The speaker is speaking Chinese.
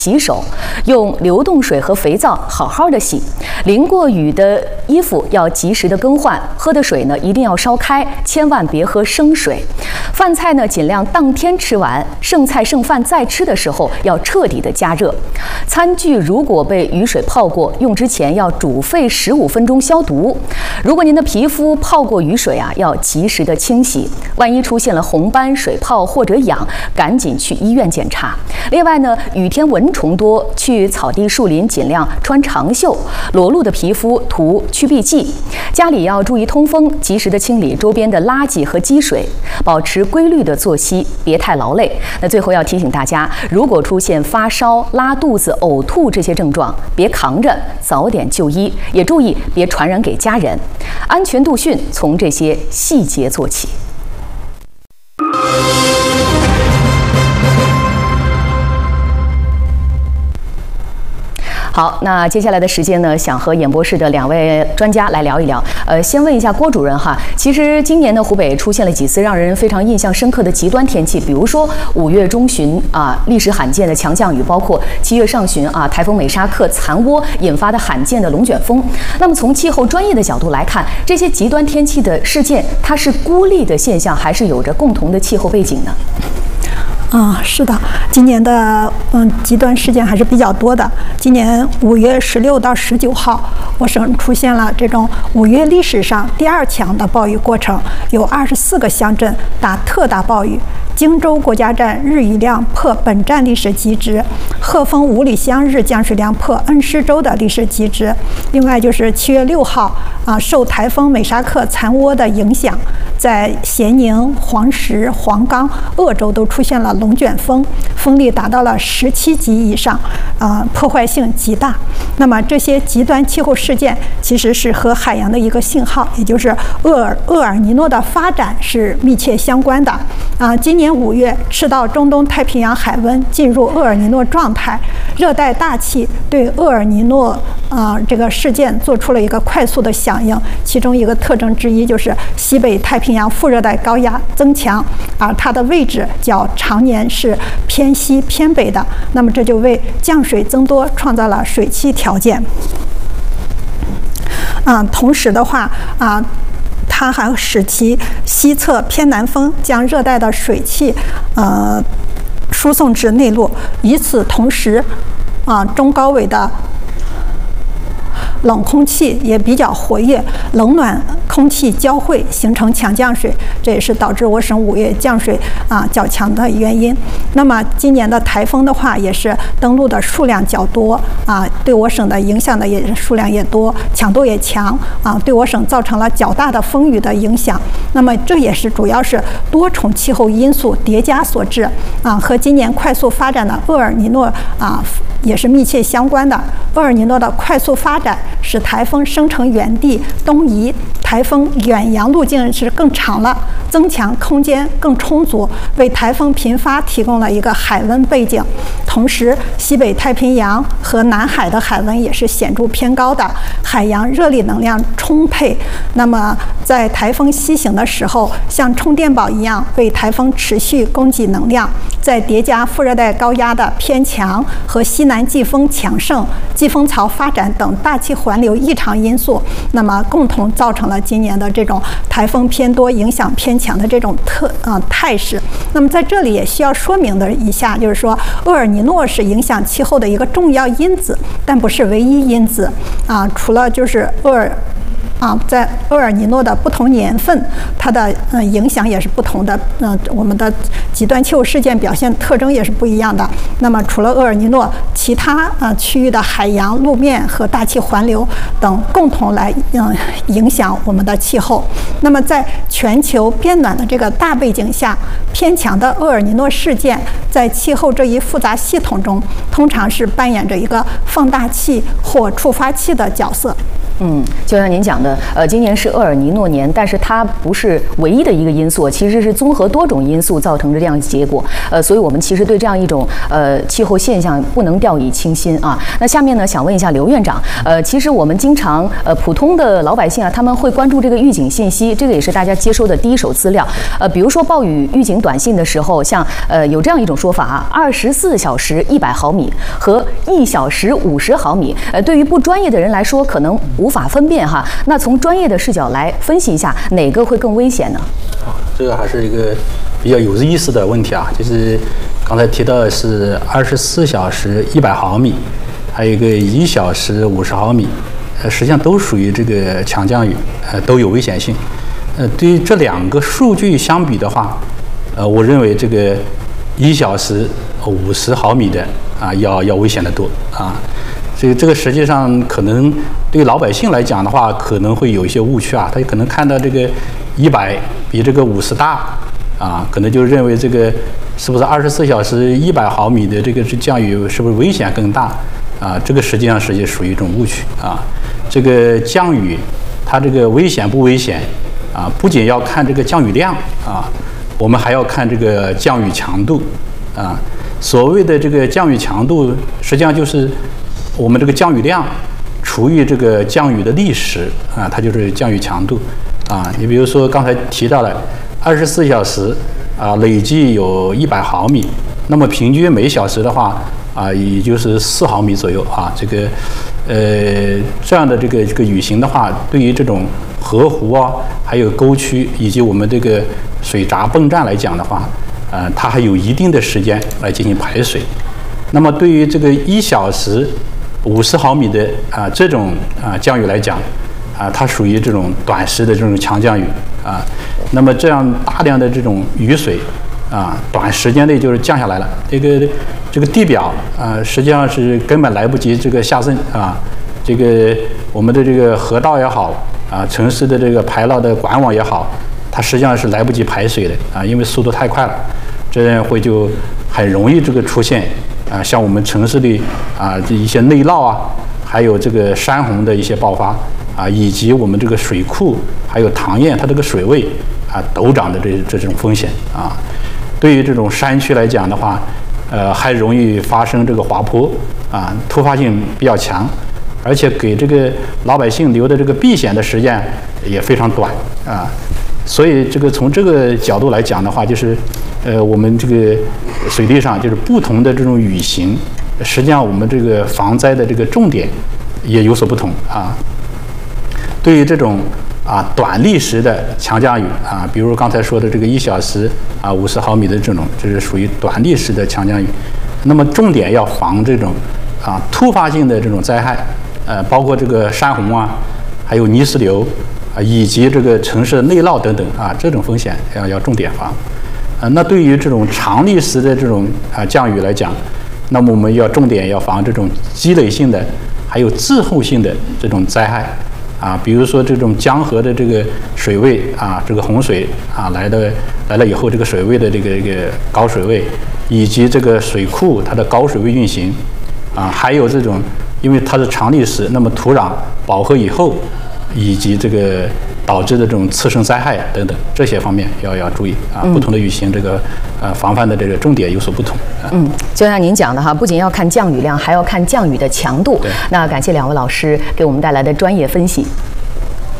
洗手，用流动水和肥皂好好的洗。淋过雨的衣服要及时的更换。喝的水呢一定要烧开，千万别喝生水。饭菜呢尽量当天吃完，剩菜剩饭再吃的时候要彻底的加热。餐具如果被雨水泡过，用之前要煮沸15分钟消毒。如果您的皮肤泡过雨水啊，要及时的清洗。万一出现了红斑、水泡或者痒，赶紧去医院检查。另外呢，雨天蚊虫多，去草地树林尽量穿长袖，裸露的皮肤涂驱避剂。家里要注意通风，及时的清理周边的垃圾和积水，保持规律的作息，别太劳累。那最后要提醒大家，如果出现发烧、拉肚子、呕吐这些症状，别扛着，早点就医，也注意别传染给家人。安全度训从这些细节做起。好，那接下来的时间呢，想和演播室的2位专家来聊一聊。先问一下郭主任哈，其实今年的湖北出现了几次让人非常印象深刻的极端天气，比如说5月中旬啊，历史罕见的强降雨，包括7月上旬啊，台风美沙克残涡引发的罕见的龙卷风。那么从气候专业的角度来看，这些极端天气的事件，它是孤立的现象，还是有着共同的气候背景呢？ 是的，今年的极端事件还是比较多的。今年5月16到19号，我省出现了这种5月历史上第2强的暴雨过程，有24个乡镇打特大暴雨。荆州国家站日雨量破本站历史极值，鹤峰五里乡日降水量破恩施州的历史极值。另外就是7月6号受台风美沙克残涡的影响，在咸宁、黄石、黄冈、鄂州都出现了龙卷风，风力达到了17级以上，破坏性极大。那么这些极端气候事件其实是和海洋的一个信号，也就是厄尔尼诺的发展是密切相关的。今年5月，赤道中东太平洋海温进入厄尔尼诺状态，热带大气对厄尔尼诺这个事件做出了一个快速的响应，其中一个特征之一就是西北太平洋副热带高压增强，而它的位置较常年是偏西偏北的，那么这就为降水增多创造了水汽条件。同时的话它还使其西侧偏南风将热带的水汽输送至内陆，与此同时中高纬的冷空气也比较活跃，冷暖空气交汇形成强降水，这也是导致我省5月降水较强的原因。那么今年的台风的话，也是登陆的数量较多对我省的影响的数量也多，强度也强对我省造成了较大的风雨的影响。那么这也是主要是多重气候因素叠加所致和今年快速发展的厄尔尼诺也是密切相关的。厄尔尼诺的快速发展使台风生成源地东移，台风远洋路径是更长了，增强空间更充足，为台风频发提供了一个海温背景。同时，西北太平洋和南海的海温也是显著偏高的，海洋热力能量充沛。那么，在台风西行的时候，像充电宝一样为台风持续供给能量。再叠加副热带高压的偏强和西南季风强盛、季风槽发展等大气环流异常因素，那么共同造成了今年的这种台风偏多、影响偏强的这种态势。那么在这里也需要说明的一下，就是说厄尔尼诺是影响气候的一个重要因子，但不是唯一因子除了就是在厄尔尼诺的不同年份，它的影响也是不同的。我们的极端气候事件表现特征也是不一样的。那么除了厄尔尼诺，其他区域的海洋、路面和大气环流等共同来影响我们的气候。那么在全球变暖的这个大背景下，偏强的厄尔尼诺事件在气候这一复杂系统中，通常是扮演着一个放大器或触发器的角色。 就像您讲的，今年是厄尔尼诺年，但是它不是唯一的一个因素，其实是综合多种因素造成的这样结果。所以我们其实对这样一种气候现象不能掉以轻心啊。那下面呢，想问一下刘院长，其实我们经常普通的老百姓啊，他们会关注这个预警信息，这个也是大家接收的第一手资料。比如说暴雨预警短信的时候，像有这样一种说法啊，24小时100毫米和1小时50毫米，对于不专业的人来说，可能无法分辨哈。那从专业的视角来分析一下，哪个会更危险呢？ 这个还是一个比较有意思的问题啊，就是刚才提到的是24小时100毫米，还有一个1小时50毫米，实际上都属于这个强降雨，都有危险性。对于这两个数据相比的话，我认为这个1小时50毫米的要危险得多啊。这个实际上可能对老百姓来讲的话，可能会有一些误区啊，他可能看到这个100比这个50大啊，可能就认为这个是不是24小时100毫米的这个降雨是不是危险更大啊？这个实际上是属于一种误区啊。这个降雨它这个危险不危险啊，不仅要看这个降雨量啊，我们还要看这个降雨强度啊。所谓的这个降雨强度，实际上就是我们这个降雨量除以这个降雨的历时啊，它就是降雨强度啊。你比如说刚才提到了24小时啊，累计有100毫米，那么平均每小时的话啊，也就是4毫米左右啊。这个这样的这个雨型的话，对于这种河湖啊，还有沟渠以及我们这个水闸泵站来讲的话，它还有一定的时间来进行排水。那么对于这个1小时50毫米的这种降雨来讲，它属于这种短时的这种强降雨啊。那么这样大量的这种雨水短时间内就是降下来了，这个地表实际上是根本来不及这个下渗啊。这个我们的这个河道也好城市的这个排涝的管网也好，它实际上是来不及排水的啊，因为速度太快了，这样会就很容易这个出现像我们城市里这一些内涝还有这个山洪的一些爆发以及我们这个水库还有塘堰它这个水位陡涨的这种风险啊。对于这种山区来讲的话，还容易发生这个滑坡突发性比较强，而且给这个老百姓留的这个避险的时间也非常短所以这个从这个角度来讲的话，就是我们这个水利上就是不同的这种雨型，实际上我们这个防灾的这个重点也有所不同对于这种短历时的强降雨比如刚才说的这个1小时50毫米的这种，这是属于短历时的强降雨。那么重点要防这种突发性的这种灾害，包括这个山洪还有泥石流以及这个城市的内涝等等这种风险要重点防。那对于这种长历时的这种降雨来讲，那么我们要重点要防这种积累性的还有滞后性的这种灾害比如说这种江河的这个水位这个洪水来了以后，这个水位的这个高水位，以及这个水库它的高水位运行还有这种因为它是长历时，那么土壤饱和以后，以及这个导致的这种次生灾害等等这些方面要注意不同的雨型这个防范的这个重点有所不同就像您讲的不仅要看降雨量，还要看降雨的强度。那感谢两位老师给我们带来的专业分析。